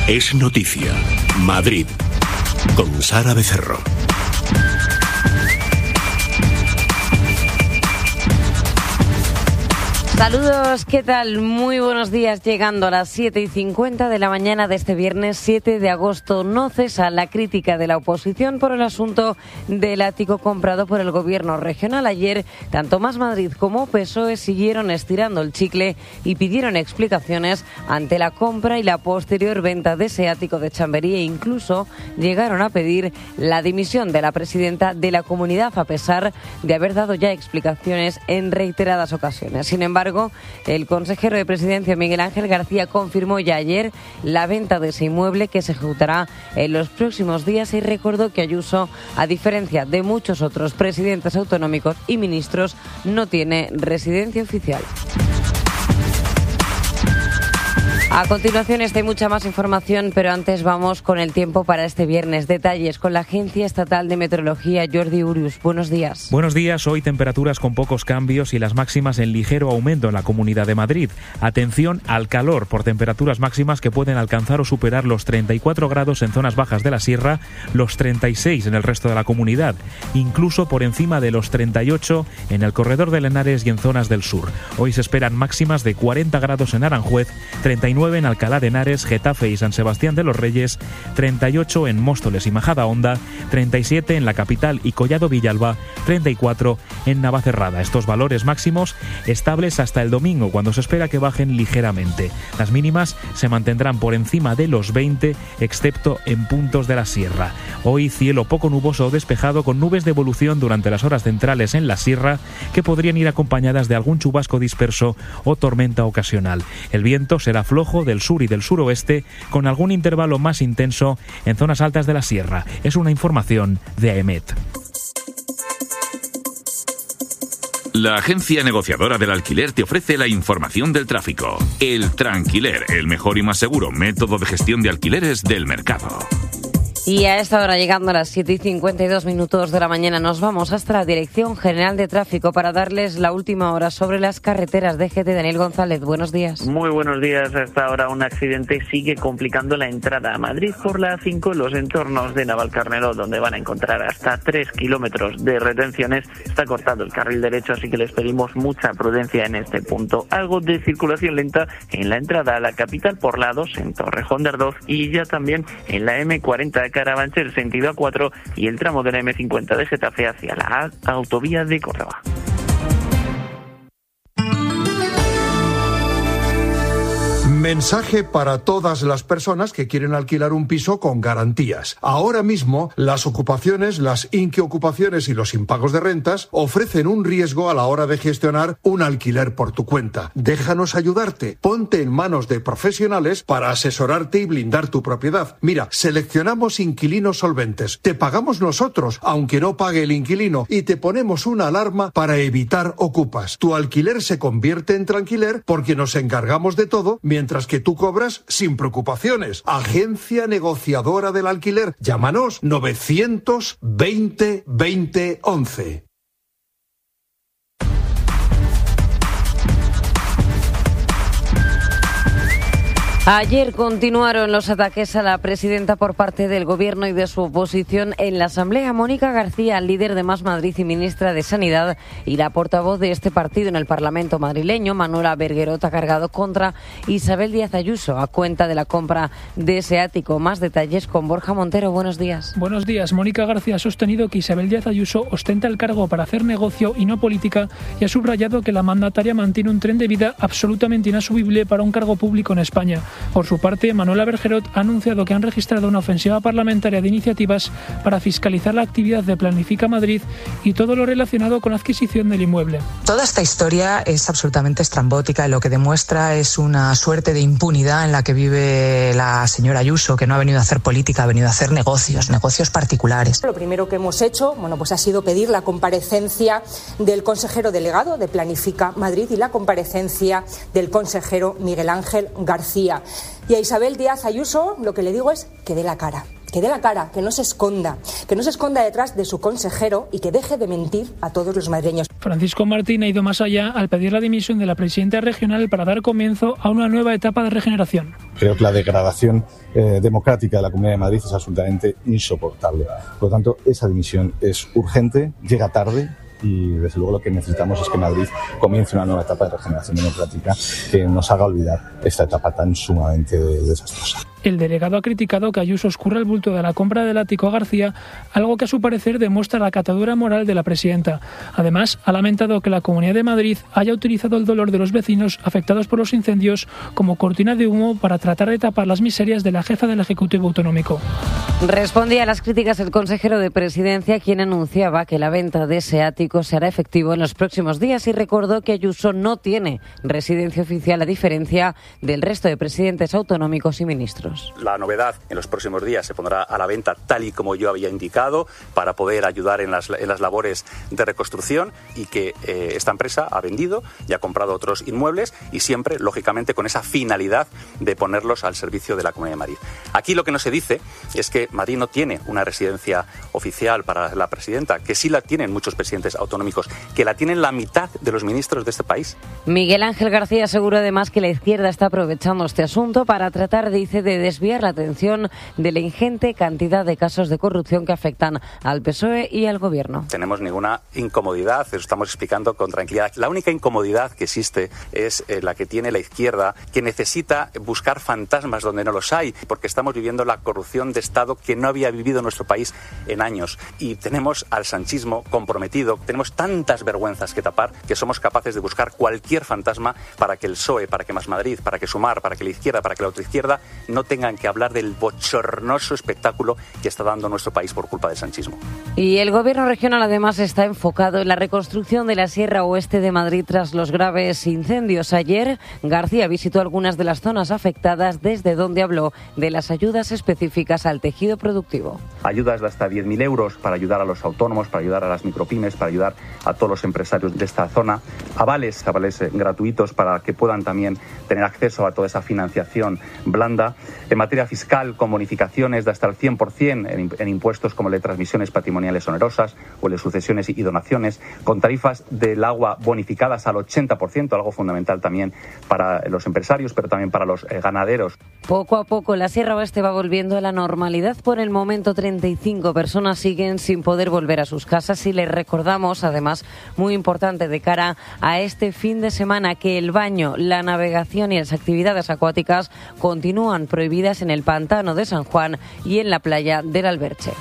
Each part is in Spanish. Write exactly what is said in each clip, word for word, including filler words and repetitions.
Es noticia. Madrid. Con Sara Becerro. Saludos, ¿qué tal? Muy buenos días, llegando a las siete y cincuenta de la mañana de este viernes siete de agosto. No cesa la crítica de la oposición por el asunto del ático comprado por el gobierno regional. Ayer, tanto Más Madrid como P S O E siguieron estirando el chicle y pidieron explicaciones ante la compra y la posterior venta de ese ático de Chamberí, e incluso llegaron a pedir la dimisión de la presidenta de la comunidad, a pesar de haber dado ya explicaciones en reiteradas ocasiones. Sin embargo, el consejero de Presidencia, Miguel Ángel García, confirmó ya ayer la venta de ese inmueble, que se ejecutará en los próximos días, y recordó que Ayuso, a diferencia de muchos otros presidentes autonómicos y ministros, no tiene residencia oficial. A continuación, esta y mucha más información, pero antes vamos con el tiempo para este viernes. Detalles con la Agencia Estatal de Meteorología. Jordi Urius, buenos días. Buenos días. Hoy temperaturas con pocos cambios y las máximas en ligero aumento en la Comunidad de Madrid. Atención al calor, por temperaturas máximas que pueden alcanzar o superar los treinta y cuatro grados en zonas bajas de la Sierra, los treinta y seis en el resto de la comunidad, incluso por encima de los treinta y ocho en el corredor de Henares y en zonas del sur. Hoy se esperan máximas de cuarenta grados en Aranjuez, treinta y nueve en Alcalá de Henares, Getafe y San Sebastián de los Reyes, treinta y ocho en Móstoles y Majadahonda, treinta y siete en la capital y Collado Villalba, treinta y cuatro en Navacerrada. Estos valores máximos estables hasta el domingo, cuando se espera que bajen ligeramente. Las mínimas se mantendrán por encima de los veinte, excepto en puntos de la Sierra. Hoy cielo poco nuboso o despejado, con nubes de evolución durante las horas centrales en la Sierra, que podrían ir acompañadas de algún chubasco disperso o tormenta ocasional. El viento será flojo del sur y del suroeste, con algún intervalo más intenso en zonas altas de la Sierra. Es una información de AEMET. La agencia negociadora del alquiler te ofrece la información del tráfico. El Tranquiler, el mejor y más seguro método de gestión de alquileres del mercado. Y a esta hora, llegando a las siete y cincuenta y dos minutos de la mañana, nos vamos hasta la Dirección General de Tráfico para darles la última hora sobre las carreteras. D G T, Daniel González, buenos días. Muy buenos días. A esta hora un accidente sigue complicando la entrada a Madrid por la A cinco en los entornos de Navalcarnero, donde van a encontrar hasta tres kilómetros de retenciones. Está cortado el carril derecho, así que les pedimos mucha prudencia en este punto. Algo de circulación lenta en la entrada a la capital por la A dos en Torrejón de Ardoz, y ya también en la eme cuarenta Carabanchel sentido A cuatro y el tramo de la eme cincuenta de Getafe hacia la autovía de Córdoba. Mensaje para todas las personas que quieren alquilar un piso con garantías. Ahora mismo, las ocupaciones, las inquiocupaciones y los impagos de rentas ofrecen un riesgo a la hora de gestionar un alquiler por tu cuenta. Déjanos ayudarte. Ponte en manos de profesionales para asesorarte y blindar tu propiedad. Mira, seleccionamos inquilinos solventes. Te pagamos nosotros, aunque no pague el inquilino, y te ponemos una alarma para evitar ocupas. Tu alquiler se convierte en tranquiler porque nos encargamos de todo, mientras que tú cobras sin preocupaciones. Agencia negociadora del alquiler. Llámanos novecientos veinte veinte once. Ayer continuaron los ataques a la presidenta por parte del Gobierno y de su oposición en la Asamblea. Mónica García, líder de Más Madrid y ministra de Sanidad, y la portavoz de este partido en el Parlamento madrileño, Manuela Berguerot, ha cargado contra Isabel Díaz Ayuso a cuenta de la compra de ese ático. Más detalles con Borja Montero. Buenos días. Buenos días. Mónica García ha sostenido que Isabel Díaz Ayuso ostenta el cargo para hacer negocio y no política, y ha subrayado que la mandataria mantiene un tren de vida absolutamente inasumible para un cargo público en España. Por su parte, Manuela Berguerot ha anunciado que han registrado una ofensiva parlamentaria de iniciativas para fiscalizar la actividad de Planifica Madrid y todo lo relacionado con la adquisición del inmueble. Toda esta historia es absolutamente estrambótica y lo que demuestra es una suerte de impunidad en la que vive la señora Ayuso, que no ha venido a hacer política, ha venido a hacer negocios, negocios particulares. Lo primero que hemos hecho, bueno, pues ha sido pedir la comparecencia del consejero delegado de Planifica Madrid y la comparecencia del consejero Miguel Ángel García. Y a Isabel Díaz Ayuso lo que le digo es que dé la cara. que dé la cara, que no se esconda, que no se esconda detrás de su consejero y que deje de mentir a todos los madrileños. Francisco Martín ha ido más allá al pedir la dimisión de la presidenta regional para dar comienzo a una nueva etapa de regeneración. Creo que la degradación eh, democrática de la Comunidad de Madrid es absolutamente insoportable. Por lo tanto, esa dimisión es urgente, llega tarde. Y desde luego lo que necesitamos es que Madrid comience una nueva etapa de regeneración democrática que nos haga olvidar esta etapa tan sumamente desastrosa. El delegado ha criticado que Ayuso escurra el bulto de la compra del ático a García, algo que a su parecer demuestra la catadura moral de la presidenta. Además, ha lamentado que la Comunidad de Madrid haya utilizado el dolor de los vecinos afectados por los incendios como cortina de humo para tratar de tapar las miserias de la jefa del Ejecutivo Autonómico. Respondía a las críticas el consejero de Presidencia, quien anunciaba que la venta de ese ático se hará efectivo en los próximos días y recordó que Ayuso no tiene residencia oficial, a diferencia del resto de presidentes autonómicos y ministros. La novedad en los próximos días se pondrá a la venta tal y como yo había indicado para poder ayudar en las, en las labores de reconstrucción y que eh, esta empresa ha vendido y ha comprado otros inmuebles y siempre, lógicamente, con esa finalidad de ponerlos al servicio de la Comunidad de Madrid. Aquí lo que no se dice es que Madrid no tiene una residencia oficial para la presidenta, que sí la tienen muchos presidentes autonómicos, que la tienen la mitad de los ministros de este país. Miguel Ángel García aseguró además que la izquierda está aprovechando este asunto para tratar, dice, de desviar la atención de la ingente cantidad de casos de corrupción que afectan al P S O E y al Gobierno. Tenemos ninguna incomodidad, eso estamos explicando con tranquilidad. La única incomodidad que existe es eh, la que tiene la izquierda, que necesita buscar fantasmas donde no los hay, porque estamos viviendo la corrupción de Estado que no había vivido nuestro país en años. Y tenemos al sanchismo comprometido, tenemos tantas vergüenzas que tapar que somos capaces de buscar cualquier fantasma para que el P S O E, para que Más Madrid, para que Sumar, para que la izquierda, para que la otra izquierda no tengan que hablar del bochornoso espectáculo que está dando nuestro país por culpa del sanchismo. Y el Gobierno regional además está enfocado en la reconstrucción de la Sierra Oeste de Madrid tras los graves incendios. Ayer García visitó algunas de las zonas afectadas, desde donde habló de las ayudas específicas al tejido productivo. Ayudas de hasta diez mil euros para ayudar a los autónomos, para ayudar a las micropymes, para ayudar a todos los empresarios de esta zona. Avales, avales gratuitos para que puedan también tener acceso a toda esa financiación blanda. En materia fiscal, con bonificaciones de hasta el cien por ciento en, en impuestos como el de transmisiones patrimoniales onerosas o el de sucesiones y donaciones, con tarifas del agua bonificadas al ochenta por ciento, algo fundamental también para los empresarios, pero también para los eh, ganaderos. Poco a poco la Sierra Oeste va volviendo a la normalidad. Por el momento, treinta y cinco personas siguen sin poder volver a sus casas y les recordamos, además, muy importante de cara a este fin de semana, que el baño, la navegación y las actividades acuáticas continúan prohibidas en el pantano de San Juan y en la playa del Alberche.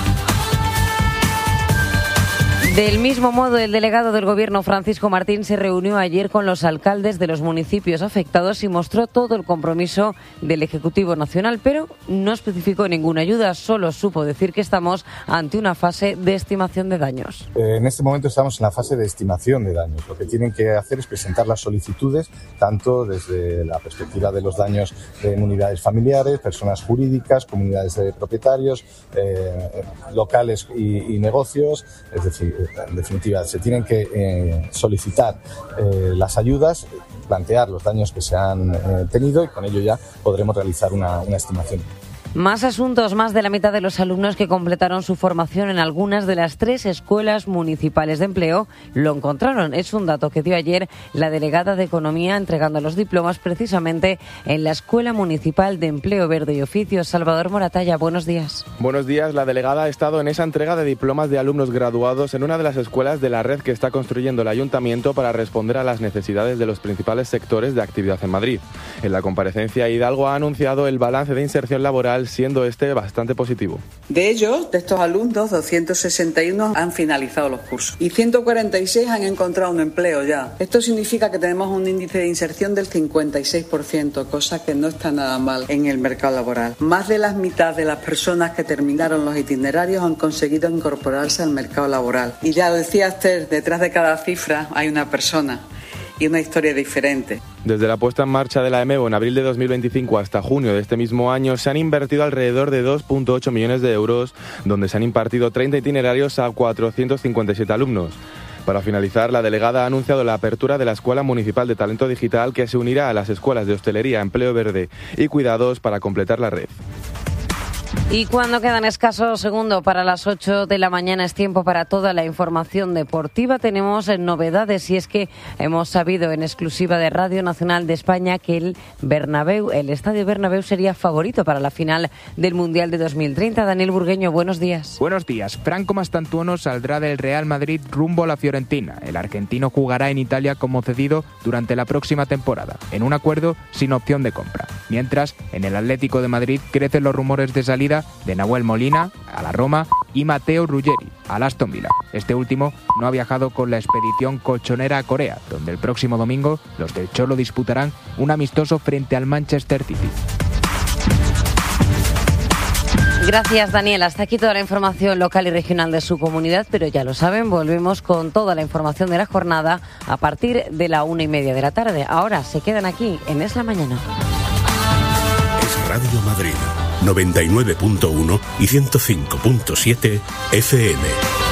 Del mismo modo, el delegado del Gobierno, Francisco Martín, se reunió ayer con los alcaldes de los municipios afectados y mostró todo el compromiso del Ejecutivo Nacional, pero no especificó ninguna ayuda, solo supo decir que estamos ante una fase de estimación de daños. En este momento estamos en la fase de estimación de daños. Lo que tienen que hacer es presentar las solicitudes, tanto desde la perspectiva de los daños en unidades familiares, personas jurídicas, comunidades de propietarios, eh, locales y, y negocios, es decir, en definitiva, se tienen que eh, solicitar eh, las ayudas, plantear los daños que se han eh, tenido y con ello ya podremos realizar una, una estimación. Más asuntos. Más de la mitad de los alumnos que completaron su formación en algunas de las tres escuelas municipales de empleo lo encontraron. Es un dato que dio ayer la delegada de Economía, entregando los diplomas precisamente en la Escuela Municipal de Empleo Verde y Oficios. Salvador Moratalla, buenos días. Buenos días. La delegada ha estado en esa entrega de diplomas de alumnos graduados en una de las escuelas de la red que está construyendo el Ayuntamiento para responder a las necesidades de los principales sectores de actividad en Madrid. En la comparecencia, Hidalgo ha anunciado el balance de inserción laboral, siendo este bastante positivo. De ellos, de estos alumnos, doscientos sesenta y uno han finalizado los cursos y ciento cuarenta y seis han encontrado un empleo ya. Esto significa que tenemos un índice de inserción del cincuenta y seis por ciento, cosa que no está nada mal en el mercado laboral. Más de la mitad de las personas que terminaron los itinerarios han conseguido incorporarse al mercado laboral. Y ya lo decía Esther, detrás de cada cifra hay una persona y una historia diferente. Desde la puesta en marcha de la EMEO en abril de dos mil veinticinco hasta junio de este mismo año se han invertido alrededor de dos punto ocho millones de euros, donde se han impartido treinta itinerarios a cuatrocientos cincuenta y siete alumnos. Para finalizar, la delegada ha anunciado la apertura de la Escuela Municipal de Talento Digital, que se unirá a las escuelas de hostelería, empleo verde y cuidados para completar la red. Y cuando quedan escasos segundos para las ocho de la mañana, es tiempo para toda la información deportiva. Tenemos novedades y es que hemos sabido en exclusiva de Radio Nacional de España que el Bernabéu, el Estadio Bernabéu sería favorito para la final del Mundial de dos mil treinta. Daniel Burgueño, buenos días. Buenos días. Franco Mastantuono saldrá del Real Madrid rumbo a la Fiorentina. El argentino jugará en Italia como cedido durante la próxima temporada, en un acuerdo sin opción de compra. Mientras, en el Atlético de Madrid crecen los rumores de salida de Nahuel Molina a la Roma y Matteo Ruggeri al Aston Villa. Este último no ha viajado con la expedición colchonera a Corea, donde el próximo domingo los del Cholo disputarán un amistoso frente al Manchester City. Gracias, Daniel. Hasta aquí toda la información local y regional de su comunidad, pero ya lo saben, volvemos con toda la información de la jornada a partir de la una y media de la tarde. Ahora se quedan aquí en Es la Mañana. Es Radio Madrid, noventa y nueve punto uno y ciento cinco punto siete F M.